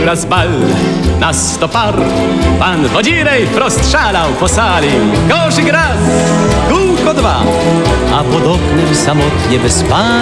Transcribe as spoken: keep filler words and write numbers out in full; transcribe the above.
był raz bal na sto par. Pan Wodzirej wprost szalał po sali. Koszyk raz, kółko dwa, a pod oknem samotnie wyspali